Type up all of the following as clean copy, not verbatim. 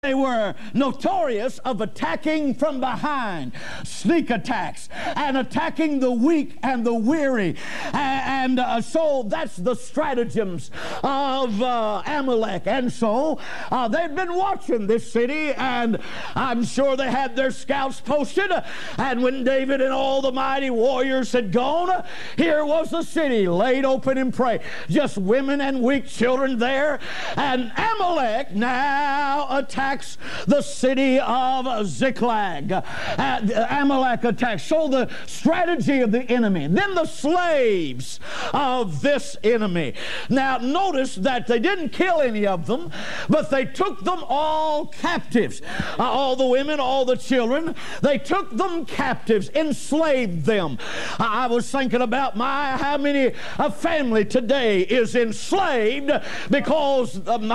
They were notorious of attacking from behind, sneak attacks, and attacking the weak and the weary. So that's the stratagems of Amalek. And so they'd been watching this city, and I'm sure they had their scouts posted. And when David and all the mighty warriors had gone, here was the city laid open in prey. Just women and weak children there. And Amalek now attacks the city of Ziklag. Amalek attacks. So the strategy of the enemy. Then the slaves of this enemy. Now notice that they didn't kill any of them, but they took them all captives. All the women, all the children. They took them captives, enslaved them. I was thinking about how many a family today is enslaved because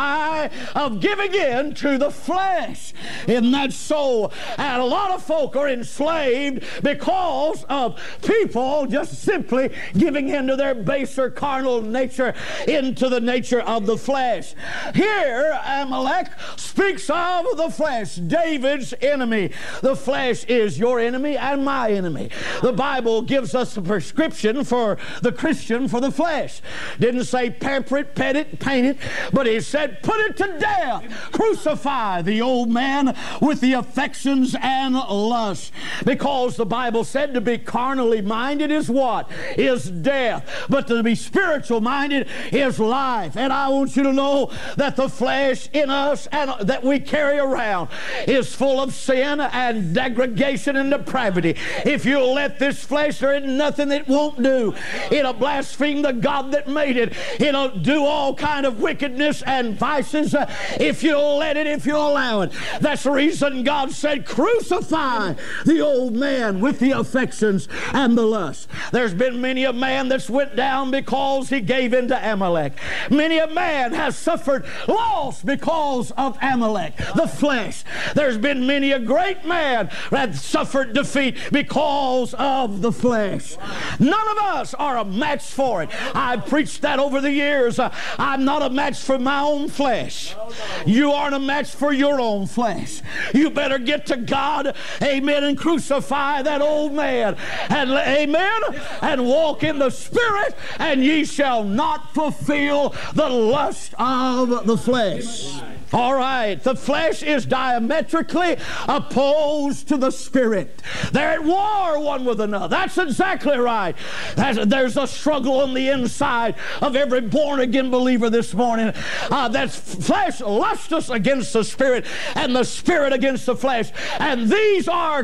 of giving in to the flesh. Isn't that so? And a lot of folk are enslaved because of people just simply giving into their baser carnal nature, into the nature of the flesh. Here Amalek speaks of the flesh, David's enemy. The flesh is your enemy and my enemy. The Bible gives us a prescription for the Christian for the flesh. Didn't say pamper it, pet it, paint it, but he said put it to death. Crucify the old man with the affections and lusts. Because the Bible said to be carnally minded is what? Is death. But to be spiritual minded is life. And I want you to know that the flesh in us and that we carry around is full of sin and degradation and depravity. If you'll let this flesh, there is nothing it won't do. It'll blaspheme the God that made it. It'll do all kind of wickedness and vices if you'll let it, if you'll allow it. That's the reason God said, crucify the old man with the affections and the lust. There's been many a man that's went down because he gave in to Amalek. Many a man has suffered loss because of Amalek, the flesh. There's been many a great man that suffered defeat because of the flesh. None of us are a match for it. I've preached that over the years. I'm not a match for my own flesh. You aren't a match for your own flesh. You better get to God, amen, and crucify that old man, and amen, and walk in the Spirit, and ye shall not fulfill the lust of the flesh. All right, the flesh is diametrically opposed to the Spirit. They're at war one with another. That's exactly right. There's a struggle on the inside of every born-again believer this morning. That's flesh lusteth against the Spirit, and the Spirit against the flesh. And these are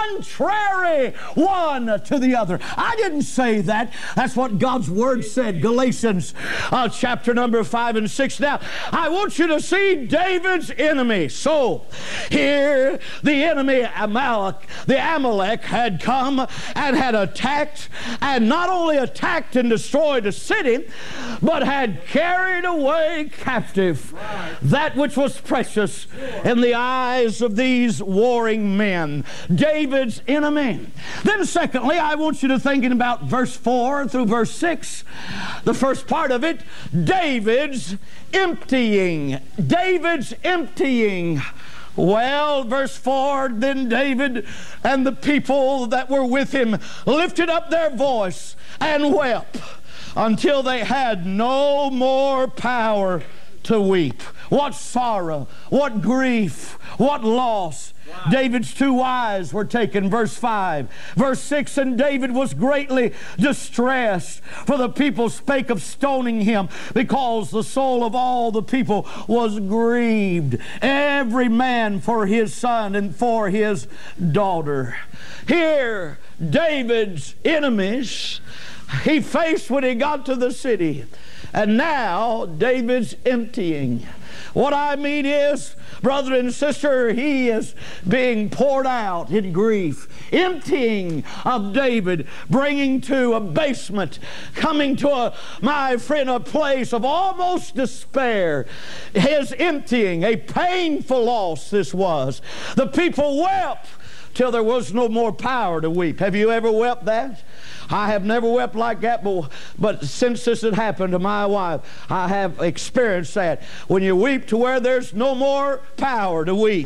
contrary one to the other. I didn't say that. That's what God's Word said. Galatians chapter number 5 and 6. Now, I want you to see David's enemy. So, here the enemy Amalek had come and had attacked, and not only attacked and destroyed a city, but had carried away captive that which was precious in the eyes of these warring men. David's enemy. Then secondly, I want you to think about verse 4 through verse 6. The first part of it, David's emptying. David's emptying. Well, verse 4, then David and the people that were with him lifted up their voice and wept until they had no more power to weep. What sorrow, what grief, what loss. Wow. David's 2 wives were taken, verse 5. Verse 6, and David was greatly distressed, for the people spake of stoning him, because the soul of all the people was grieved, every man for his son and for his daughter. Here, David's enemies he faced when he got to the city. And now David's emptying. What I mean is, brother and sister, he is being poured out in grief. Emptying of David, bringing to abasement, coming to my friend, a place of almost despair. His emptying, a painful loss this was. The people wept till there was no more power to weep. Have you ever wept that? I have never wept like that, but since this had happened to my wife, I have experienced that. When you weep to where there's no more power to weep.